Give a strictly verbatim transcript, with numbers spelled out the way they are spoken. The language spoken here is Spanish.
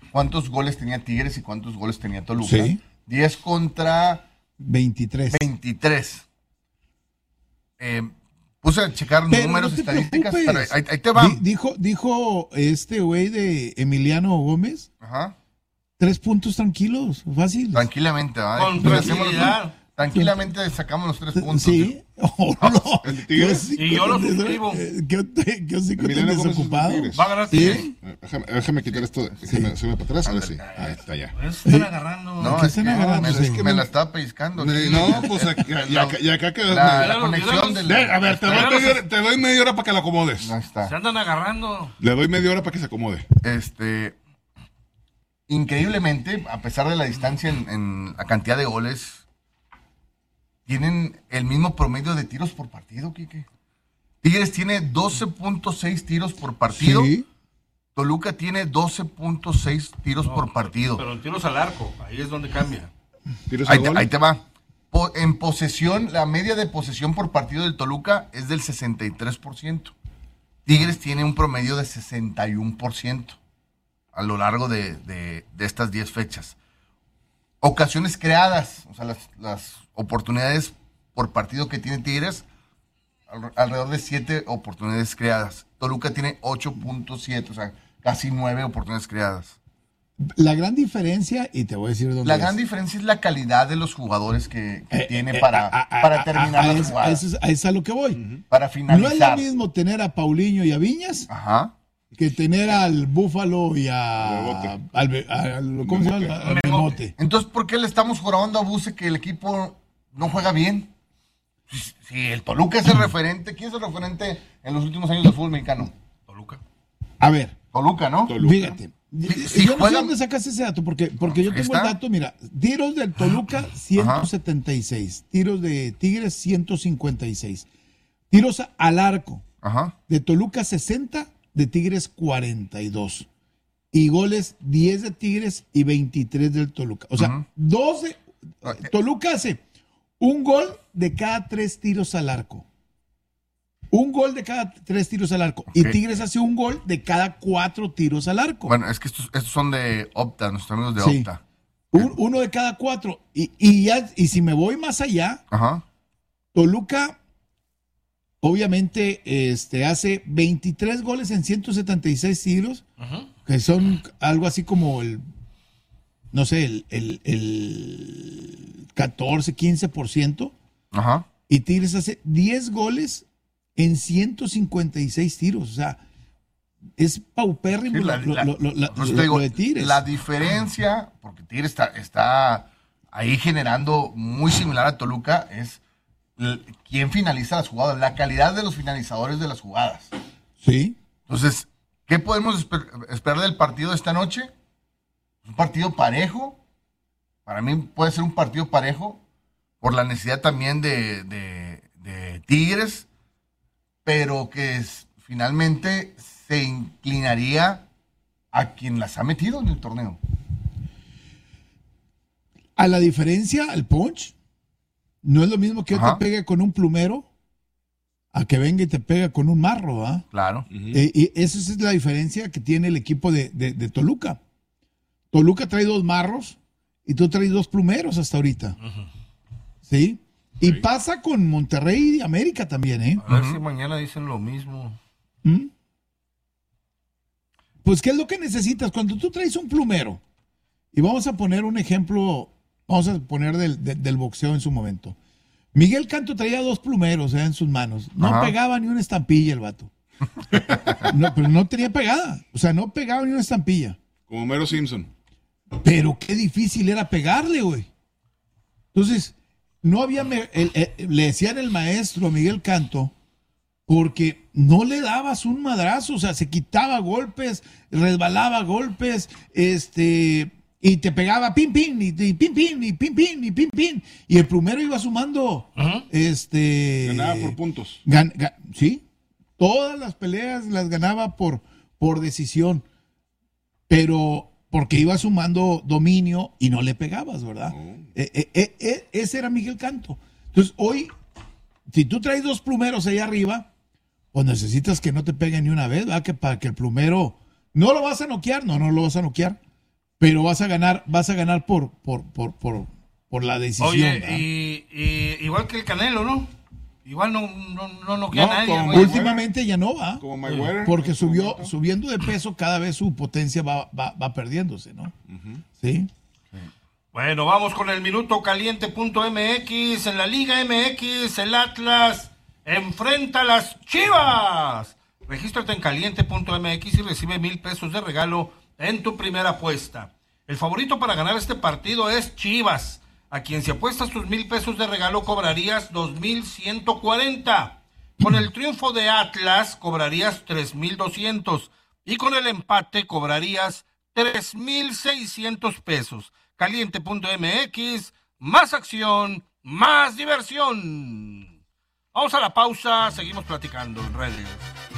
cuántos goles tenía Tigres y cuántos goles tenía Toluca. Sí. diez contra veintitrés. veintitrés. Eh, puse a checar Pero números, no te estadísticas, preocupes. pero ahí, ahí te va. Di- dijo, dijo este güey de Emiliano Gómez, Ajá. tres puntos tranquilos, fácil. Tranquilamente, ¿va? Con Entonces, hacemos- tranquilidad. Tranquilamente sacamos los tres puntos. Sí. Oh, no. ¿El de Tigres? Qué hocico Y yo lo tan des- suscribo. eh, Qué, qué hocico tan Emiliano Gómez es de desocupado. Tigres. Va a ganar Sí. Tigres. Eh, Déjame, déjame quitar esto. Se me, se me para atrás. Ahora sí. Ahí está ya. Eso están agarrando. No, ¿Qué es que están me, agarrándose? es que me la estaba pellizcando. Eh, No, pues aquí- y acá, y acá quedó. La, la Claro, conexión yo del... no- Eh, A ver, te doy, media, te doy media hora para que la acomodes. Ahí está. Se andan agarrando. Le doy media hora para que se acomode. Este, increíblemente, a pesar de la distancia en, en la cantidad de goles, tienen el mismo promedio de tiros por partido, Quique. Tigres tiene doce punto seis tiros por partido. Sí. Toluca tiene doce punto seis tiros No, por partido. Pero en tiros al arco, ahí es donde cambia. ¿Tiros Ahí al te, gol? ahí te va. Po- en posesión, la media de posesión por partido del Toluca es del sesenta y tres por ciento. Tigres tiene un promedio de sesenta y uno por ciento a lo largo de, de- de estas diez fechas. Ocasiones creadas, o sea, las, las oportunidades por partido que tiene Tigres, al- alrededor de siete oportunidades creadas. Toluca tiene ocho punto siete, o sea, casi nueve oportunidades creadas. La gran diferencia, y te voy a decir dónde La es. gran diferencia es la calidad de los jugadores que, que Eh, tiene eh, para, a- a- para a- terminar a- a las eso- jugadas, a eso es- a eso es a lo que voy. para No es lo finalizar. mismo tener a Paulinho y a Viñas Ajá. que tener al Búfalo y a. Bebote. Al, Be- al- ¿Cómo se llama? Al Memote. Entonces, ¿por qué le estamos jorobando a Buse que el equipo no juega bien? Si, si el Toluca es el referente, ¿quién es el referente en los últimos años del fútbol mexicano? Toluca. A ver, Toluca, ¿no? Toluca. fíjate. Si- si yo no sé juegan- dónde sacaste ese dato, porque, porque yo Ahí tengo el está. dato, mira, tiros del Toluca ciento setenta y seis, tiros de Tigres ciento cincuenta y seis, tiros al arco Ajá. de Toluca sesenta, de Tigres cuarenta y dos, y goles diez de Tigres y veintitrés del Toluca. O sea, Ujú. doce, Toluca hace un gol de cada tres tiros al arco. Un gol de cada tres tiros al arco. Y Ok. Tigres hace un gol de cada cuatro tiros al arco. Bueno, es que estos, estos son de Opta, nuestros amigos de Sí. Opta. Un- uno de cada cuatro. Y, y, ya, y si me voy más allá, Ajá. Toluca obviamente este, hace veintitrés goles en ciento setenta y seis tiros, Ajá. que son algo así como el, no sé, el, el, el catorce, quince por ciento. Ajá. Y Tigres hace diez goles en ciento cincuenta y seis tiros. O sea, es paupérrimo Sí, la- lo, la- lo- lo- la- pues te lo- digo, lo de Tigres. La diferencia, porque Tigres está, está ahí generando muy similar a Toluca, es l- quién finaliza las jugadas, la calidad de los finalizadores de las jugadas. Sí. Entonces, ¿qué podemos esper- esperar del partido de esta noche? Un partido parejo. Para mí puede ser un partido parejo por la necesidad también de, de- de Tigres, pero que es- finalmente se inclinaría a quien las ha metido en el torneo. A la diferencia, el punch, no es lo mismo que yo Ajá. te pegue con un plumero a que venga y te pega con un marro, ¿ah? Claro. Eh, y esa es la diferencia que tiene el equipo de, de- de Toluca. Toluca trae dos marros y tú traes dos plumeros hasta ahorita. ¿Sí? Y pasa con Monterrey y América también, ¿eh? A ver si mañana dicen lo mismo. ¿Mm? Pues, ¿qué es lo que necesitas? Cuando tú traes un plumero, y vamos a poner un ejemplo, vamos a poner del, del- del boxeo en su momento. Miguel Canto traía dos plumeros eh, en sus manos. No Ajá. pegaba ni una estampilla el vato. No, pero no tenía pegada. O sea, no pegaba ni una estampilla. Como Mero Simpson. Pero qué difícil era pegarle, güey. Entonces, no había... me- el- el- le decían el maestro a Miguel Canto porque no le dabas un madrazo, o sea, se quitaba golpes, resbalaba golpes, este... Y te pegaba pin, pin, y, y pin, pin, y pin, pin, y pin, pin. Y el primero iba sumando, Ajá. este... Ganaba por puntos. Gan- ga- sí, todas las peleas las ganaba por, por decisión, pero porque iba sumando dominio y no le pegabas, ¿verdad? Eh, eh, eh, eh, ese era Miguel Canto. Entonces, hoy, si tú traes dos plumeros ahí arriba, pues necesitas que no te peguen ni una vez, ¿verdad? Que para que el plumero, no lo vas a noquear, no, no lo vas a noquear, pero vas a ganar, vas a ganar por, por, por, por, por la decisión. Oye, ¿verdad? y, y igual que el Canelo, ¿no? Igual no, no, no, no queda No, nadie. como güey. Últimamente ya no va. Como Mayweather. Porque en su subió, momento. subiendo de peso, cada vez su potencia va, va, va perdiéndose, ¿no? Sí. Bueno, vamos con el minuto caliente punto M X. En la Liga M X, el Atlas enfrenta a las Chivas. Regístrate en caliente punto M X y recibe mil pesos de regalo en tu primera apuesta. El favorito para ganar este partido es Chivas, a quien si apuestas tus mil pesos de regalo cobrarías dos mil ciento cuarenta. Con el triunfo de Atlas cobrarías tres mil doscientos y con el empate cobrarías tres mil seiscientos pesos. caliente punto M X, más acción, más diversión. Vamos a la pausa, seguimos platicando en redes.